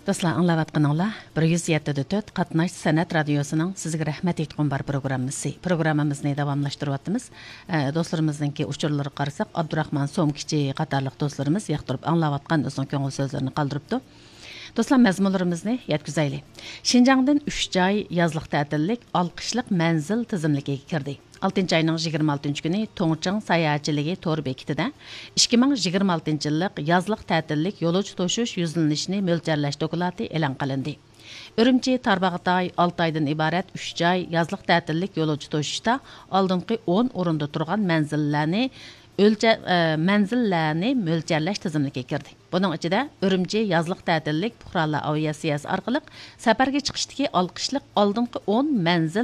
Dostlar, anlayatqanыңlar 107.4 Qatnaş Sənət Radiosunun sizə rəhmət etqən bar proqramımızı. Proqramımızı davamlaşdırıyatımız. Dostlarımızdınki uçurları qarasaq, Abdurrahman Somkiçi qatarlıq dostlarımız yaxtırıb anlayatqan özünün köngül sözlərini qaldırıbdı. Dostlar, məzmunlarımızı yetkizəyli. Şinjandan 3 ay yazlıq tətillik, alqışlıq mənzil tizimligiga kirdi. 6 ayının 26 günü Toңчаң sayahatçiligi to'r bekitida 2026 yillik yazlıq tətillik yo'lovchi to'shish yuzlanishini mo'ljallash doklati e'lon qilindi. Ürümçi Tarbağatay 6 aydan ibaret 3 ay yazlıq tətillik yo'lovchi to'shishda oldingi 10 o'rinda turgan manzillarni mo'ljallash tizimiga kirdi. Bunun ichida Ürümçi yazlıq tətillik puhralar aviatsiyasi orqali safarga chiqishdagi alqishliq oldingi 10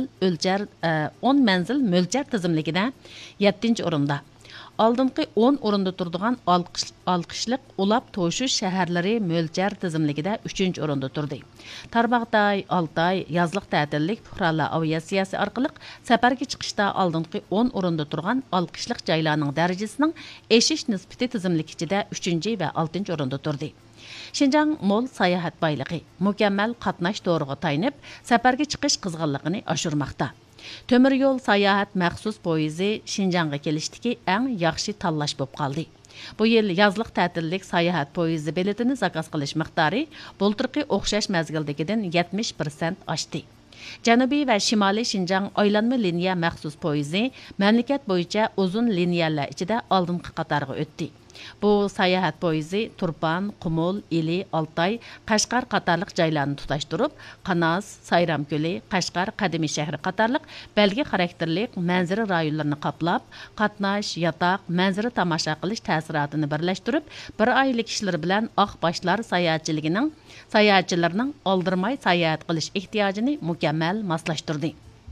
manzil mo'ljar tizimligida 7 o'rinda. Oldingi 10 o'rinda turadigan alqishliq ulab to'shish shaharlari mo'ljar tizimligida 3 o'rinda turdi. Tarbağatay, Altay yazlıq tətillik puhralar aviatsiyasi orqali safarga chiqishda oldingi 10 o'rinda turgan alqishliq joylarning darajasining eshish nisbati tizimlik ichida 3 va 6 o'rinda turdi. Şinjan mol sayohat boyligi, mukammal qatnash to'riga tayanib, safarga chiqish qizg'inligini oshirmoqda. Tömür yol sayohat maxsus poyezi Şinjanga kelishdiki eng yaxshi tanlash bo'lib qoldi. Bu yil yazlıq tətillik sayohat poyezi biletini zakaz qilish miqdori bulturqi o'xshash mazgildagidan 70% oshdi. Janubiy va Shimoliy Şinjan aylanma liniya maxsus poyezi mamlakat bo'yicha uzun liniyalar ichida oldingi qatorga o'tdi. Bu sayohat poyezi Turpan, Qumul, Ili, Altay, Qashqar qatorliq joylarni tutashtirib, Qanas, Sayramko'li, Qashqar qadimiy shahri qatorliq belgi xarakterli manzara rayonlarini qoplab, qatnash, yotoq, manzara tomosha qilish ta'sirotini birlashtirib, bir oylik ishlar bilan oqboshlar sayohatchilarning oldirmay sayohat qilish ehtiyojini mukammal moslashtirdi.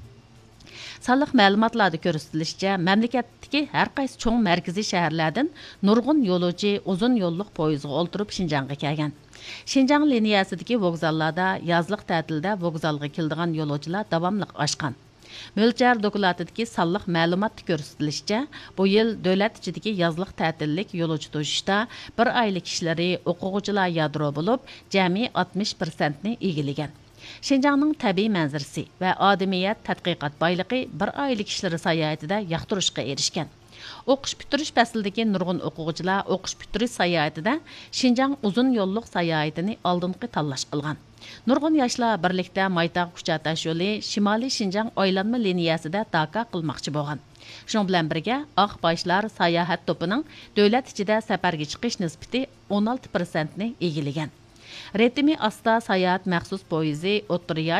Sağlıq məlumatlarda ko'rsatilishicha, mamlakatdagi har qaysi cho'ng markaziy shaharlardan nurg'un yo'lovchi uzun yo'lliq poyezga o'ltirib Şinjanga kelgan. Şinjan liniyasidagi vokzallarda yazlıq ta'tilda vokzalga keladigan yo'lovchilar davomli oshgan. Mo'ljar dokladidagi sağlıq ma'lumotda ko'rsatilishicha, bu yil davlat ichidagi yazlıq ta'tillik yo'lovchi to'shishda bir oylik ishlari o'quvchilar yadro bo'lib, jami 60% ni egillagan. Şinjanның tabiiy manzarasi va odamiyat tadqiqot boyligi bir oylik ishlari sayohatida yoqtirishga erishgan. O'qish bitirish faslidagi nurg'un o'quvchilar o'qish bitirish sayohatida Şinjan uzun yo'lliq sayohatini oldingi tanlash qilgan. Nurg'un yoshlar birlikda Maytaq Kuchatash yo'li Shimoliy Şinjan aylanma liniyasida taka qilmoqchi bo'lgan. Shuning bilan birga oqboshlar sayohat to'pining davlat ichida safarga chiqish nisbati 16% ni egillagan. Ritmi asta sayohat maxsus poyezi o'ttiriya